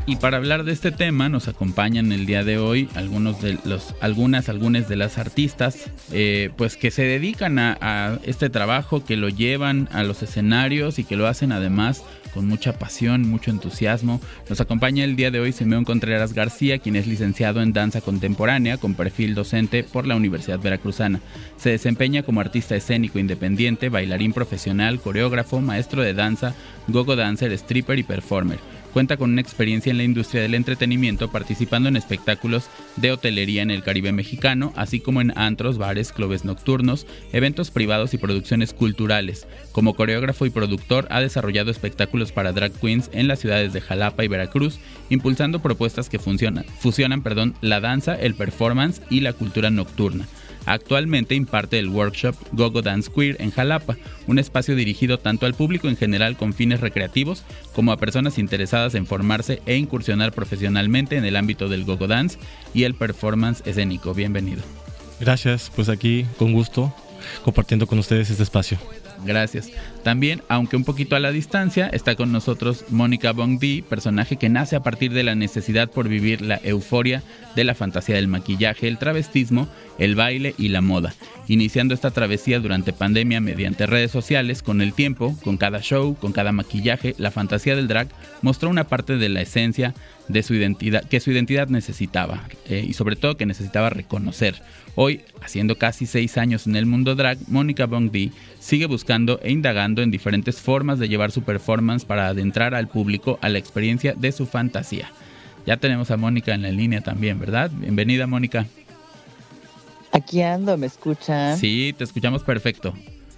Y para hablar de este tema nos acompañan el día de hoy algunas de las artistas pues que se dedican a este trabajo, que lo llevan a los escenarios y que lo hacen además con mucha pasión, mucho entusiasmo. Nos acompaña el día de hoy Simeón Contreras García, quien es licenciado en danza contemporánea con perfil docente por la Universidad Veracruzana. Se desempeña como artista escénico independiente, bailarín profesional, coreógrafo, maestro de danza, go-go dancer, stripper y performer. Cuenta con una experiencia en la industria del entretenimiento, participando en espectáculos de hotelería en el Caribe mexicano, así como en antros, bares, clubes nocturnos, eventos privados y producciones culturales. Como coreógrafo y productor, ha desarrollado espectáculos para drag queens en las ciudades de Jalapa y Veracruz, impulsando propuestas que fusionan la danza, el performance y la cultura nocturna. Actualmente imparte el workshop Go-Go Dance Queer en Jalapa, un espacio dirigido tanto al público en general con fines recreativos como a personas interesadas en formarse e incursionar profesionalmente en el ámbito del Go-Go Dance y el performance escénico. Bienvenido. Gracias, pues aquí con gusto compartiendo con ustedes este espacio. Gracias. También, aunque un poquito a la distancia, está con nosotros Mónica Bong Di, personaje que nace a partir de la necesidad por vivir la euforia de la fantasía del maquillaje, el travestismo, el baile y la moda. Iniciando esta travesía durante pandemia mediante redes sociales, con el tiempo, con cada show, con cada maquillaje, la fantasía del drag mostró una parte de la esencia de su identidad, que su identidad necesitaba, y sobre todo que necesitaba reconocer. Hoy, haciendo casi 6 años en el mundo drag, Mónica Bong Di sigue buscando e indagando en diferentes formas de llevar su performance para adentrar al público a la experiencia de su fantasía. Ya tenemos a Mónica en la línea también, ¿verdad? Bienvenida, Mónica. Aquí ando, ¿me escuchan? Sí, te escuchamos perfecto.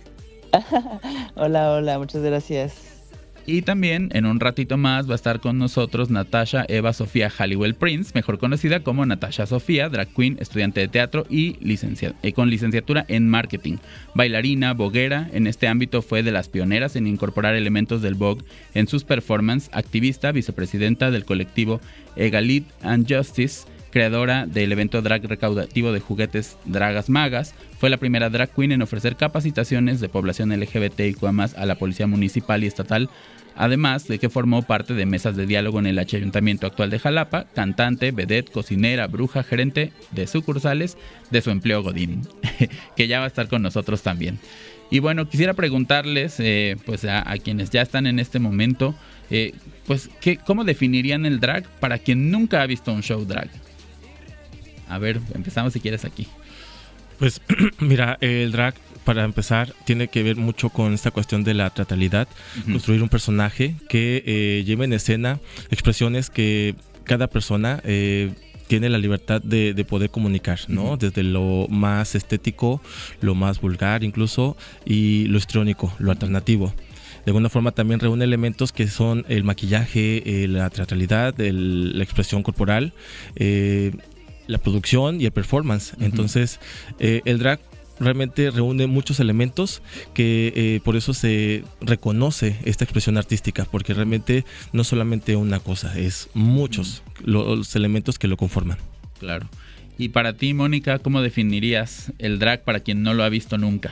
Hola, muchas gracias. Y también en un ratito más va a estar con nosotros Natasha Eva Sofía Halliwell Prince, mejor conocida como Natasha Sofía, drag queen, estudiante de teatro y con licenciatura en marketing. Bailarina, voguera, en este ámbito fue de las pioneras en incorporar elementos del Vogue en sus performances, activista, vicepresidenta del colectivo Egalite and Justice, creadora del evento drag recaudativo de juguetes Dragas Magas. Fue la primera drag queen en ofrecer capacitaciones de población LGBTIQ+ a la policía municipal y estatal, además de que formó parte de mesas de diálogo en el ayuntamiento actual de Jalapa, cantante, vedette, cocinera, bruja, gerente de sucursales de su empleo godín, que ya va a estar con nosotros también. Y bueno, quisiera preguntarles pues a quienes ya están en este momento, pues ¿cómo definirían el drag para quien nunca ha visto un show drag? A ver, empezamos si quieres aquí. Pues mira, el drag, para empezar, tiene que ver mucho con esta cuestión de la teatralidad, construir un personaje que lleve en escena expresiones que cada persona tiene la libertad de poder comunicar, ¿no? Desde lo más estético, lo más vulgar incluso, y lo histriónico, lo alternativo. De alguna forma también reúne elementos que son el maquillaje, la teatralidad, la expresión corporal, la producción y el performance. Entonces, el drag realmente reúne muchos elementos que por eso se reconoce esta expresión artística, porque realmente no solamente una cosa, es muchos los elementos que lo conforman. Claro. Y para ti, Mónica, ¿cómo definirías el drag para quien no lo ha visto nunca?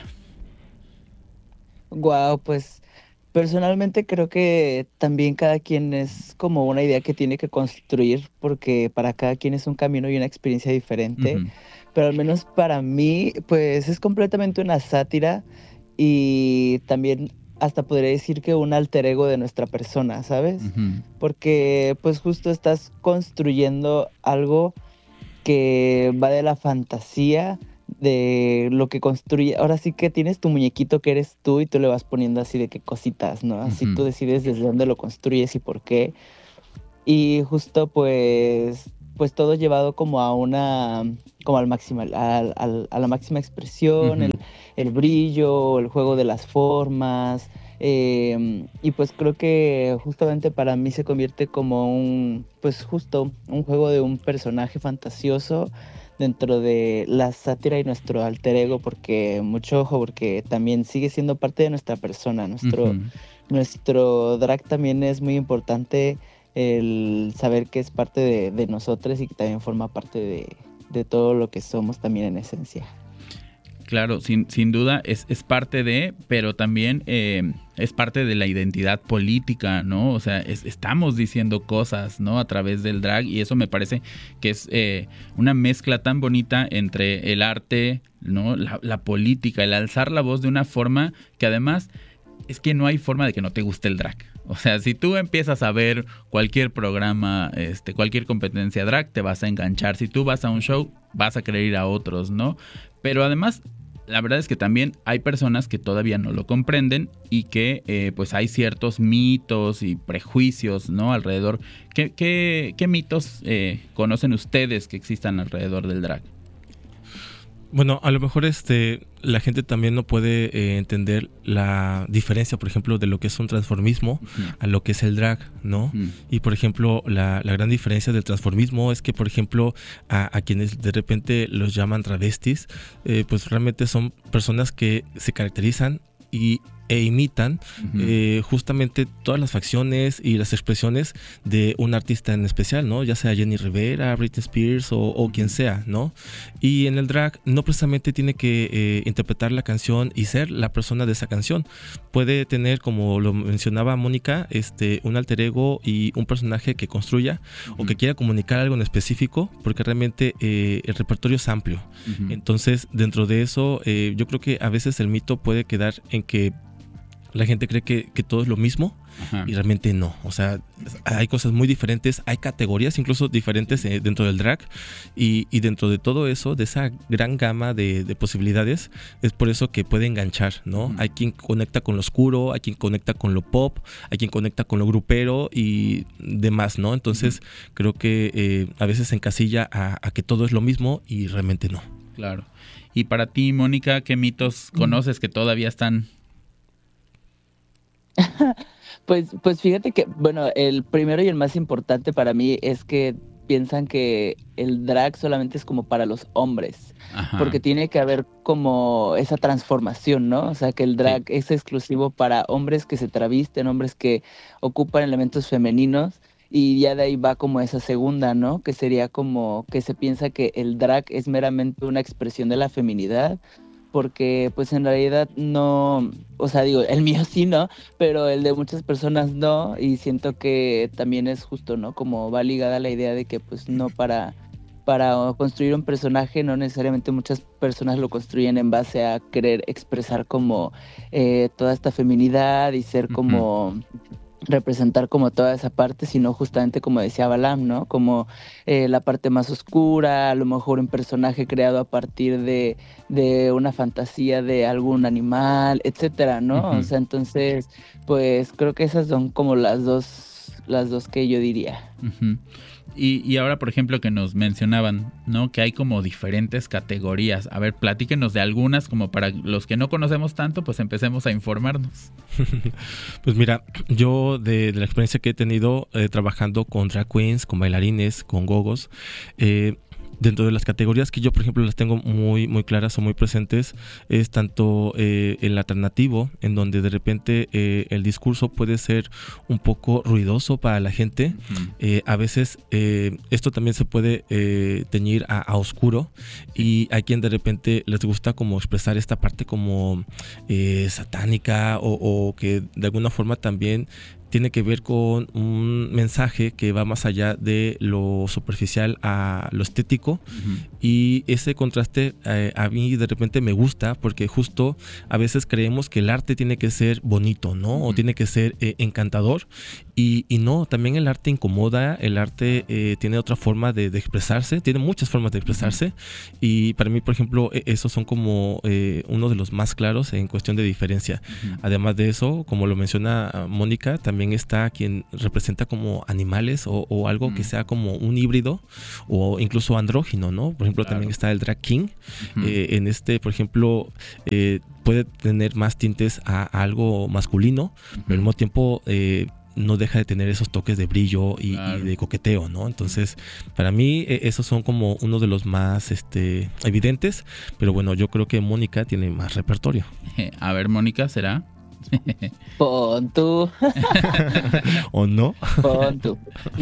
Wow, pues personalmente creo que también cada quien es como una idea que tiene que construir, porque para cada quien es un camino y una experiencia diferente. Pero al menos para mí, pues es completamente una sátira y también hasta podría decir que un alter ego de nuestra persona, ¿sabes? Porque pues justo estás construyendo algo que va de la fantasía, de lo que construye. Ahora sí que tienes tu muñequito que eres tú y tú le vas poniendo así de qué cositas, ¿no? Así tú decides desde dónde lo construyes y por qué. Y justo pues todo llevado como a como al máximo, a la máxima expresión, el brillo, el juego de las formas. Y pues creo que justamente para mí se convierte como justo un juego de un personaje fantasioso dentro de la sátira y nuestro alter ego, porque mucho ojo, porque también sigue siendo parte de nuestra persona. Nuestro drag también es muy importante, el saber que es parte de nosotros y que también forma parte de todo lo que somos también en esencia. Claro, sin duda es parte de, pero también es parte de la identidad política, ¿no? O sea, estamos diciendo cosas, ¿no? A través del drag, y eso me parece que es una mezcla tan bonita entre el arte, ¿no? La política, el alzar la voz de una forma que además es que no hay forma de que no te guste el drag. O sea, si tú empiezas a ver cualquier programa, cualquier competencia drag, te vas a enganchar. Si tú vas a un show, vas a querer ir a otros, ¿no? Pero además, la verdad es que también hay personas que todavía no lo comprenden y que pues hay ciertos mitos y prejuicios, ¿no? Alrededor. ¿Qué mitos conocen ustedes que existan alrededor del drag? Bueno, a lo mejor la gente también no puede entender la diferencia, por ejemplo, de lo que es un transformismo a lo que es el drag, ¿no? Y, por ejemplo, la gran diferencia del transformismo es que, por ejemplo, a quienes de repente los llaman travestis, pues realmente son personas que se caracterizan e imitan justamente todas las facciones y las expresiones de un artista en especial, ¿no? Ya sea Jenny Rivera, Britney Spears o quien sea, ¿no? Y en el drag no precisamente tiene que interpretar la canción y ser la persona de esa canción. Puede tener, como lo mencionaba Mónica, un alter ego y un personaje que construya o que quiera comunicar algo en específico, porque realmente el repertorio es amplio. Entonces, dentro de eso, yo creo que a veces el mito puede quedar en que la gente cree que todo es lo mismo. Ajá. Y realmente no. O sea, hay cosas muy diferentes, hay categorías incluso diferentes dentro del drag y dentro de todo eso, de esa gran gama de posibilidades, es por eso que puede enganchar, ¿no? Hay quien conecta con lo oscuro, hay quien conecta con lo pop, hay quien conecta con lo grupero y demás, ¿no? Entonces creo que a veces se encasilla a que todo es lo mismo y realmente no. Claro. Y para ti, Mónica, ¿qué mitos conoces que todavía están? Pues fíjate que, bueno, el primero y el más importante para mí es que piensan que el drag solamente es como para los hombres. Ajá. Porque tiene que haber como esa transformación, ¿no? O sea, que el drag es exclusivo para hombres que se travisten, hombres que ocupan elementos femeninos, y ya de ahí va como esa segunda, ¿no? Que sería como que se piensa que el drag es meramente una expresión de la feminidad, porque pues en realidad no, o sea, digo, el mío sí, ¿no? Pero el de muchas personas no, y siento que también es justo, ¿no? Como va ligada a la idea de que pues no para construir un personaje, no necesariamente muchas personas lo construyen en base a querer expresar como toda esta feminidad y ser como... representar como toda esa parte, sino justamente como decía Balam, ¿no? Como la parte más oscura, a lo mejor un personaje creado a partir de una fantasía de algún animal, etcétera, ¿no? O sea, entonces, pues creo que esas son como las dos que yo diría. Y ahora, por ejemplo, que nos mencionaban, ¿no? Que hay como diferentes categorías. A ver, platíquenos de algunas, como para los que no conocemos tanto, pues empecemos a informarnos. Pues mira, yo de la experiencia que he tenido trabajando con drag queens, con bailarines, con gogos, dentro de las categorías que yo, por ejemplo, las tengo muy, muy claras o muy presentes, es tanto el alternativo, en donde de repente el discurso puede ser un poco ruidoso para la gente. A veces esto también se puede teñir a oscuro, y hay quien de repente les gusta como expresar esta parte como satánica o que de alguna forma también tiene que ver con un mensaje que va más allá de lo superficial a lo estético. Y ese contraste a mí de repente me gusta, porque justo a veces creemos que el arte tiene que ser bonito, ¿no? O tiene que ser encantador, y no, también el arte incomoda, el arte tiene otra forma de expresarse, tiene muchas formas de expresarse, y para mí, por ejemplo, esos son como uno de los más claros en cuestión de diferencia. Además de eso, como lo menciona Mónica, también está quien representa como animales o algo que sea como un híbrido o incluso andrógino, ¿no? Por ejemplo, también está el drag king. En por ejemplo, puede tener más tintes a algo masculino, pero al mismo tiempo no deja de tener esos toques de brillo y de coqueteo, ¿no? Entonces, para mí esos son como uno de los más evidentes, pero bueno, yo creo que Mónica tiene más repertorio. A ver, Mónica, ¿será? Pon tú. ¿O no? Pon tú.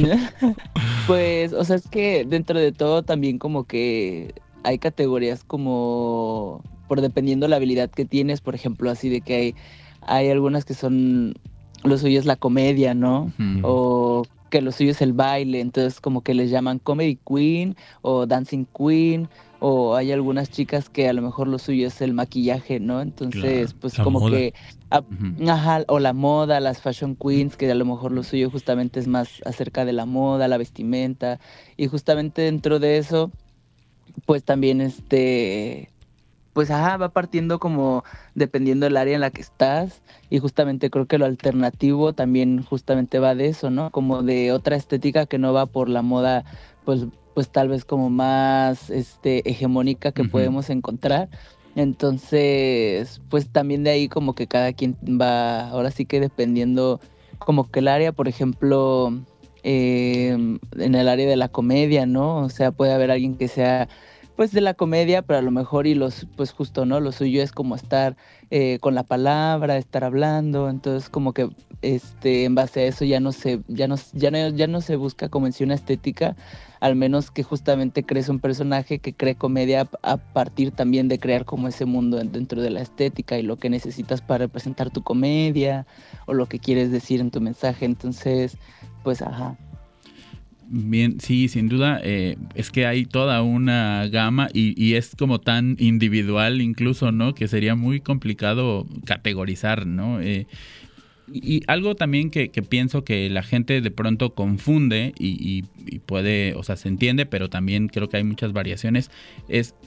Pues, o sea, es que dentro de todo también como que hay categorías como por dependiendo la habilidad que tienes, por ejemplo, así de que hay algunas que son, lo suyo es la comedia, ¿no? O que lo suyo es el baile, entonces como que les llaman comedy queen o dancing queen, o hay algunas chicas que a lo mejor lo suyo es el maquillaje, ¿no? Entonces, Claro, pues la como moda. que, ajá, o la moda, las fashion queens, que a lo mejor lo suyo justamente es más acerca de la moda, la vestimenta, y justamente dentro de eso, pues también pues ajá, va partiendo como dependiendo del área en la que estás, y justamente creo que lo alternativo también justamente va de eso, ¿no? Como de otra estética que no va por la moda, pues tal vez como más hegemónica que podemos encontrar. Entonces, pues también de ahí como que cada quien va, ahora sí que dependiendo como que el área, por ejemplo, en el área de la comedia, ¿no? O sea, puede haber alguien que sea pues de la comedia, pero a lo mejor pues justo, ¿no? Lo suyo es como estar con la palabra, estar hablando, entonces como que en base a eso ya no se busca como en sí una estética, al menos que justamente crees un personaje que cree comedia a partir también de crear como ese mundo dentro de la estética y lo que necesitas para representar tu comedia o lo que quieres decir en tu mensaje, entonces, pues ajá. Bien, sí, sin duda, es que hay toda una gama y es como tan individual incluso, ¿no? Que sería muy complicado categorizar, ¿no? Y algo también que pienso que la gente de pronto confunde y puede, o sea, se entiende, pero también creo que hay muchas variaciones, es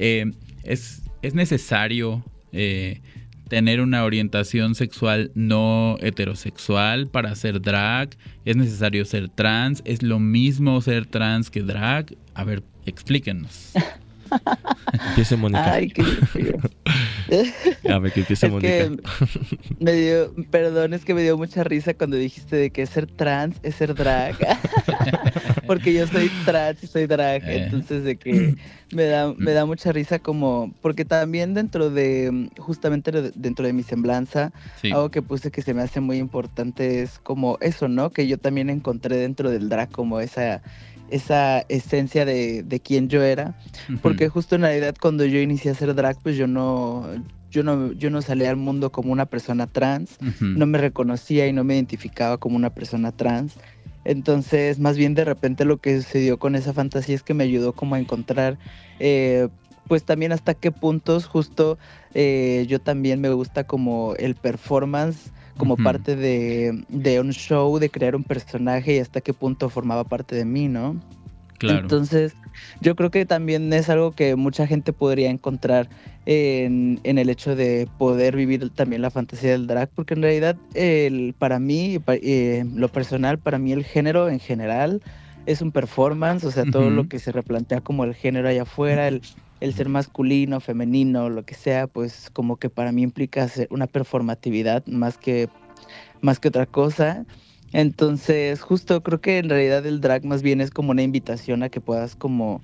necesario tener una orientación sexual no heterosexual para ser drag, es necesario ser trans, es lo mismo ser trans que drag. A ver, explíquenos. Empiece Mónica. Ay, qué frío. A ver, que empiece Mónica. Perdón, es que me dio mucha risa cuando dijiste de que ser trans es ser drag. Porque yo soy trans y soy drag, entonces de que me da mucha risa como, porque también justamente dentro de mi semblanza, sí, algo que puse que se me hace muy importante es como eso, ¿no? Que yo también encontré dentro del drag como esa esencia de quién yo era, porque justo en realidad cuando yo inicié a hacer drag, pues yo no salía al mundo como una persona trans, no me reconocía y no me identificaba como una persona trans. Entonces, más bien de repente lo que sucedió con esa fantasía es que me ayudó como a encontrar, pues también hasta qué puntos justo yo también me gusta como el performance, como parte de un show, de crear un personaje y hasta qué punto formaba parte de mí, ¿no? Claro. Entonces, yo creo que también es algo que mucha gente podría encontrar en el hecho de poder vivir también la fantasía del drag, porque en realidad para mí, lo personal, para mí el género en general es un performance, o sea, todo lo que se replantea como el género allá afuera, el ser masculino, femenino, lo que sea, pues como que para mí implica una performatividad más que otra cosa. Entonces, justo creo que en realidad el drag más bien es como una invitación a que puedas como,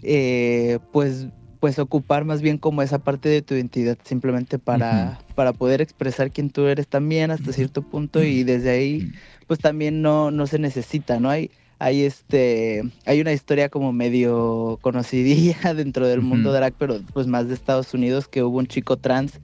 pues ocupar más bien como esa parte de tu identidad simplemente para poder expresar quién tú eres también hasta cierto punto, y desde ahí pues también no se necesita, ¿no? Hay una historia como medio conocidilla dentro del mundo drag, pero pues más de Estados Unidos, que hubo un chico trans,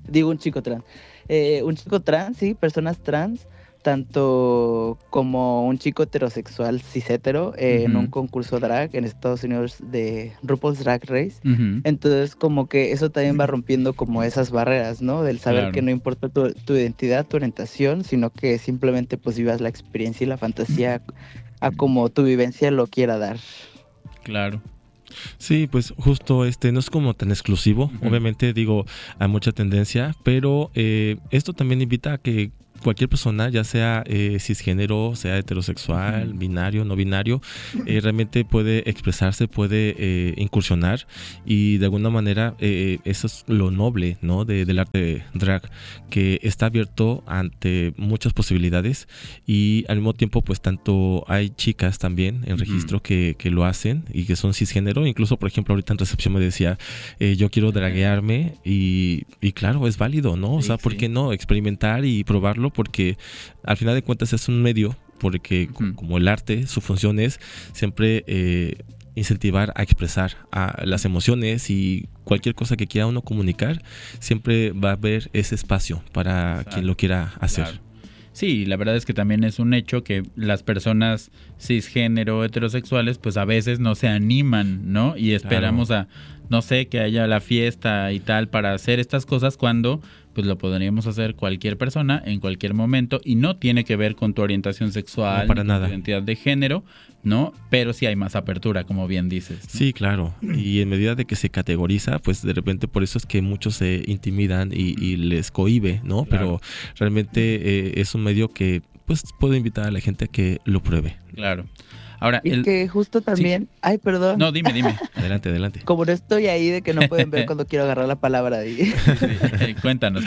sí, personas trans, tanto como un chico heterosexual cis hetero en un concurso drag en Estados Unidos de RuPaul's Drag Race. Entonces como que eso también va rompiendo como esas barreras, ¿no? Del saber que no importa tu identidad, tu orientación, sino que simplemente pues vivas la experiencia y la fantasía a como tu vivencia lo quiera dar. Claro. Sí, pues justo no es como tan exclusivo. Obviamente digo, hay mucha tendencia, pero esto también invita a que cualquier persona, ya sea cisgénero, sea heterosexual, binario, no binario, realmente puede expresarse, puede incursionar, y de alguna manera eso es lo noble, ¿no? del arte drag, que está abierto ante muchas posibilidades, y al mismo tiempo pues tanto hay chicas también en registro que lo hacen y que son cisgénero. Incluso por ejemplo ahorita en recepción me decía, yo quiero draguearme, y claro, es válido, ¿no? O sea, ¿por qué no experimentar y probarlo? Porque al final de cuentas es un medio, porque como el arte, su función es siempre incentivar a expresar a las emociones y cualquier cosa que quiera uno comunicar, siempre va a haber ese espacio para quien lo quiera hacer. Claro. Sí, la verdad es que también es un hecho que las personas cisgénero heterosexuales pues a veces no se animan, ¿no? Y esperamos a, no sé, que haya la fiesta y tal para hacer estas cosas cuando pues lo podríamos hacer cualquier persona en cualquier momento y no tiene que ver con tu orientación sexual, no, para ni nada. tu identidad de género, ¿no? Pero sí hay más apertura, como bien dices, ¿no? Sí, claro. Y en medida de que se categoriza, pues de repente por eso es que muchos se intimidan y les cohíbe, ¿no? Claro. Pero realmente es un medio que pues puedo invitar a la gente a que lo pruebe. Claro. Ahora, y que justo también... Sí. Ay, perdón. No, dime. Adelante. Como no estoy ahí de que no pueden ver cuando quiero agarrar la palabra. Sí. Cuéntanos.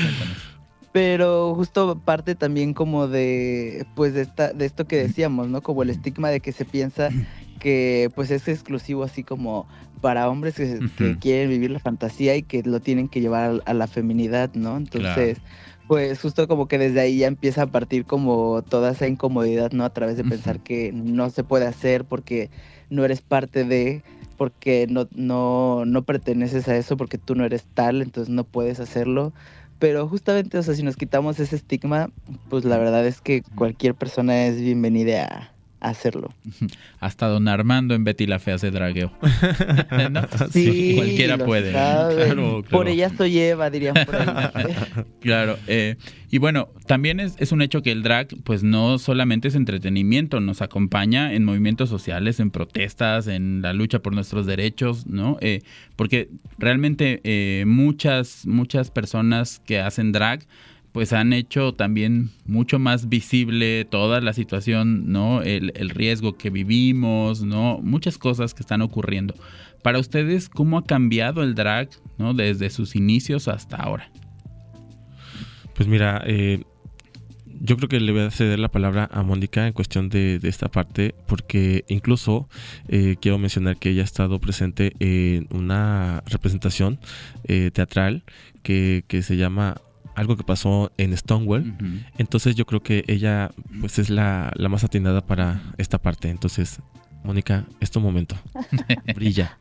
Pero justo parte también como de, pues de esto que decíamos, ¿no? Como el estigma de que se piensa que pues es exclusivo así como para hombres que quieren vivir la fantasía y que lo tienen que llevar a la feminidad, ¿no? Entonces... Claro. Pues justo como que desde ahí ya empieza a partir como toda esa incomodidad, ¿no? A través de pensar que no se puede hacer porque no eres parte de, porque no perteneces a eso, porque tú no eres tal, entonces no puedes hacerlo. Pero justamente, o sea, si nos quitamos ese estigma, pues la verdad es que cualquier persona es bienvenida a hacerlo. Hasta don Armando en Betty la Fea se dragueó. ¿No? Sí, cualquiera puede. Claro. Por ella soy Eva, dirían por ahí. Claro. Y bueno, también es un hecho que el drag, pues no solamente es entretenimiento, nos acompaña en movimientos sociales, en protestas, en la lucha por nuestros derechos, ¿no? Porque realmente muchas personas que hacen drag pues han hecho también mucho más visible toda la situación, ¿no? El riesgo que vivimos, ¿no? Muchas cosas que están ocurriendo. Para ustedes, ¿cómo ha cambiado el drag, ¿no? Desde sus inicios hasta ahora? Pues mira, yo creo que le voy a ceder la palabra a Mónica en cuestión de esta parte, porque incluso quiero mencionar que ella ha estado presente en una representación teatral que se llama Algo que pasó en Stonewall. Entonces yo creo que ella pues es la más atinada para esta parte. Entonces, Mónica, es tu momento. Brilla.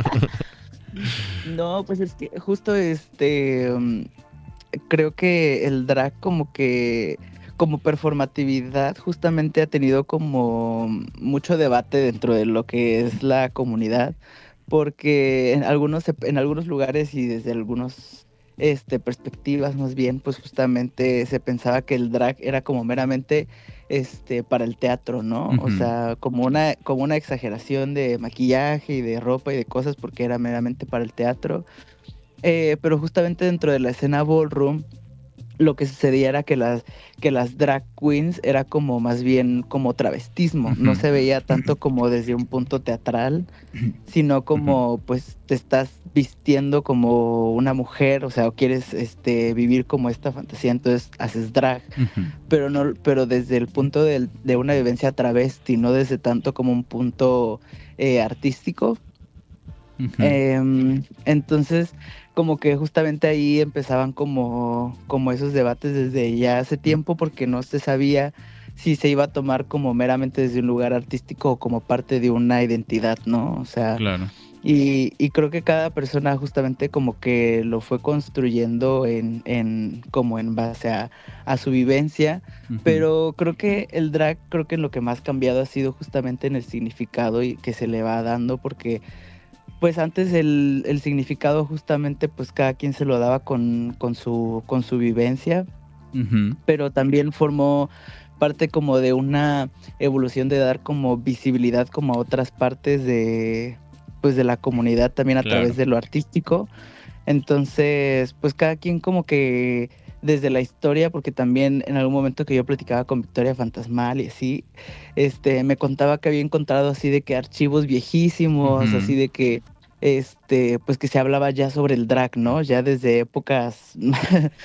No, pues es que justo creo que el drag como performatividad justamente ha tenido como mucho debate dentro de lo que es la comunidad, porque en algunos lugares y desde algunos perspectivas más bien, pues justamente se pensaba que el drag era como meramente para el teatro, ¿no? O sea, como una exageración de maquillaje y de ropa y de cosas porque era meramente para el teatro. Pero justamente dentro de la escena ballroom lo que sucedía era que las drag queens era como más bien como travestismo, no se veía tanto como desde un punto teatral, sino como pues te estás vistiendo como una mujer, o sea, o quieres vivir como esta fantasía, entonces haces drag, pero desde el punto de una vivencia travesti, no desde tanto como un punto artístico. Entonces como que justamente ahí empezaban como esos debates desde ya hace tiempo, porque no se sabía si se iba a tomar como meramente desde un lugar artístico o como parte de una identidad, ¿no? O sea, claro. Y creo que cada persona justamente como que lo fue construyendo en base a su vivencia, pero creo que el drag, creo que lo que más cambiado ha sido justamente en el significado y que se le va dando, porque pues antes el significado justamente pues cada quien se lo daba con su vivencia, pero también formó parte como de una evolución de dar como visibilidad como a otras partes de la comunidad también a través de lo artístico. Entonces pues cada quien como que desde la historia, porque también en algún momento que yo platicaba con Victoria Fantasmal y así, me contaba que había encontrado así de que archivos viejísimos, así de que pues que se hablaba ya sobre el drag, ¿no? Ya desde épocas